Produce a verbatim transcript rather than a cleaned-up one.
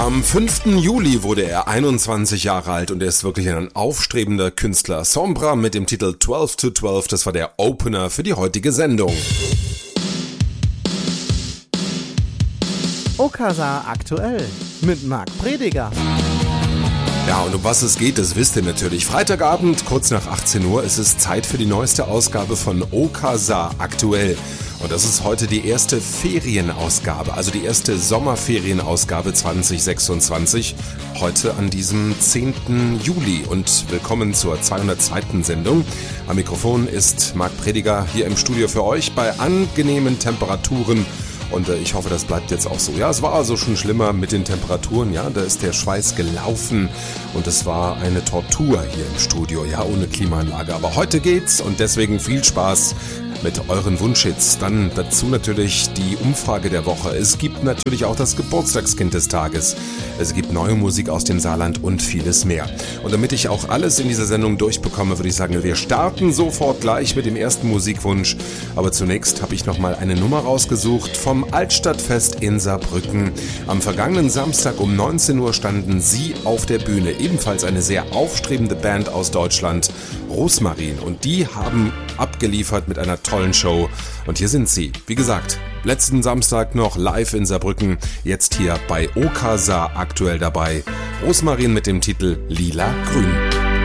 Am fünften Juli wurde er einundzwanzig Jahre alt und er ist wirklich ein aufstrebender Künstler. Sombra mit dem Titel zwölf zu zwölf, das war der Opener für die heutige Sendung. Okasa aktuell mit Marc Prediger. Ja, und um was es geht, das wisst ihr natürlich. Freitagabend, kurz nach achtzehn Uhr, ist es Zeit für die neueste Ausgabe von Okasa aktuell. Und das ist heute die erste Ferienausgabe, also die erste Sommerferienausgabe zwanzig sechsundzwanzig. Heute an diesem zehnten Juli und willkommen zur zweihundertzweiten Sendung. Am Mikrofon ist Marc Prediger hier im Studio für euch bei angenehmen Temperaturen. Und äh, ich hoffe, das bleibt jetzt auch so. Ja, es war also schon schlimmer mit den Temperaturen. Ja, da ist der Schweiß gelaufen und es war eine Tortur hier im Studio. Ja, ohne Klimaanlage. Aber heute geht's und deswegen viel Spaß mit euren Wunschhits. Dann dazu natürlich die Umfrage der Woche. Es gibt natürlich auch das Geburtstagskind des Tages. Es gibt neue Musik aus dem Saarland und vieles mehr. Und damit ich auch alles in dieser Sendung durchbekomme, würde ich sagen, wir starten sofort gleich mit dem ersten Musikwunsch. Aber zunächst habe ich nochmal eine Nummer rausgesucht vom Altstadtfest in Saarbrücken. Am vergangenen Samstag um neunzehn Uhr standen sie auf der Bühne. Ebenfalls eine sehr aufstrebende Band aus Deutschland, Rosmarin. Und die haben abgeliefert mit einer tollen Show. Und hier sind sie. Wie gesagt, letzten Samstag noch live in Saarbrücken. Jetzt hier bei Okasa aktuell dabei. Rosmarin mit dem Titel Lila Grün.